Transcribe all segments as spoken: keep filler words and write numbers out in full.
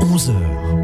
onze heures.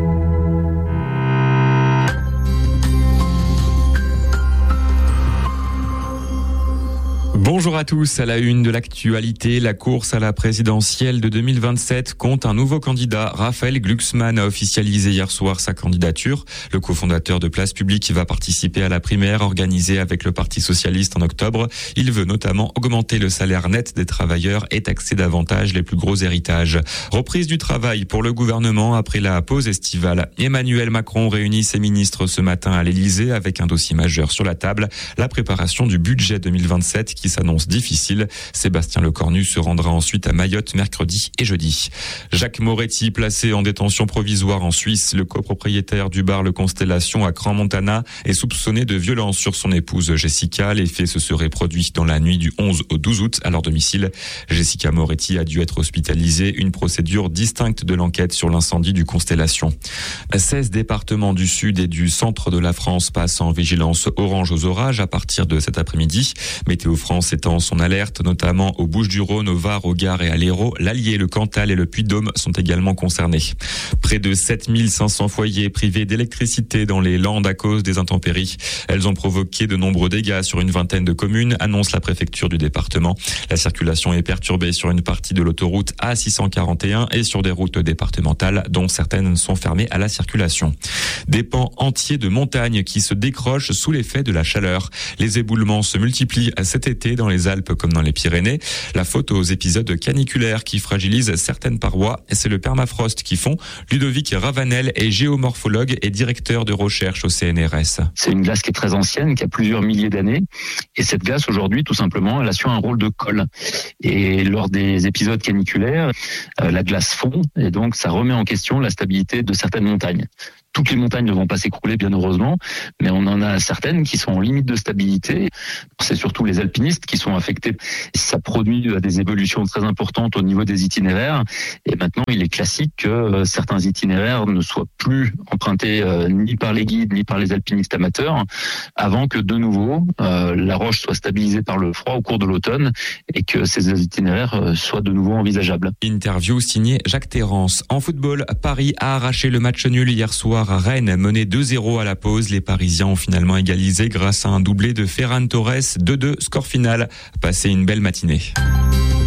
Bonjour à tous. À la une de l'actualité, la course à la présidentielle de deux mille vingt-sept compte un nouveau candidat. Raphaël Glucksmann a officialisé hier soir sa candidature. Le cofondateur de Place Publique va participer à la primaire organisée avec le Parti socialiste en octobre. Il veut notamment augmenter le salaire net des travailleurs et taxer davantage les plus gros héritages. Reprise du travail pour le gouvernement après la pause estivale. Emmanuel Macron réunit ses ministres ce matin à l'Élysée avec un dossier majeur sur la table, la préparation du budget deux mille vingt-sept qui s'annonce difficile. Sébastien Lecornu se rendra ensuite à Mayotte mercredi et jeudi. Jacques Moretti, placé en détention provisoire en Suisse, le copropriétaire du bar Le Constellation à Crans-Montana, est soupçonné de violence sur son épouse Jessica. Les faits se seraient produits dans la nuit du onze au douze août à leur domicile. Jessica Moretti a dû être hospitalisée, une procédure distincte de l'enquête sur l'incendie du Constellation. seize départements du sud et du centre de la France passent en vigilance orange aux orages à partir de cet après-midi. Météo France étend son alerte, notamment aux Bouches-du-Rhône, au Var, au Gard et à l'Hérault. L'Allier, le Cantal et le Puy-de-Dôme sont également concernés. Près de sept mille cinq cents foyers privés d'électricité dans les Landes à cause des intempéries. Elles ont provoqué de nombreux dégâts sur une vingtaine de communes, annonce la préfecture du département. La circulation est perturbée sur une partie de l'autoroute A six cent quarante et un et sur des routes départementales, dont certaines sont fermées à la circulation. Des pans entiers de montagnes qui se décrochent sous l'effet de la chaleur. Les éboulements se multiplient cet été dans les Alpes comme dans les Pyrénées. La faute aux épisodes caniculaires qui fragilisent certaines parois. C'est le permafrost qui fond. Ludovic Ravanel est géomorphologue et directeur de recherche au C N R S. C'est une glace qui est très ancienne, qui a plusieurs milliers d'années. Et cette glace, aujourd'hui, tout simplement, elle assure un rôle de colle. Et lors des épisodes caniculaires, euh, la glace fond et donc ça remet en question la stabilité de certaines montagnes. Toutes les montagnes ne vont pas s'écrouler, bien heureusement, mais on en a certaines qui sont en limite de stabilité. C'est surtout les alpinistes qui sont affectés. Ça produit des évolutions très importantes au niveau des itinéraires. Et maintenant, il est classique que certains itinéraires ne soient plus empruntés euh, ni par les guides, ni par les alpinistes amateurs, avant que de nouveau, euh, la roche soit stabilisée par le froid au cours de l'automne et que ces itinéraires euh, soient de nouveau envisageables. Interview signée Jacques Terrance. En football, Paris a arraché le match nul hier soir à Rennes, mené deux zéro à la pause. Les Parisiens ont finalement égalisé grâce à un doublé de Ferran Torres. deux deux, score final. Passez une belle matinée.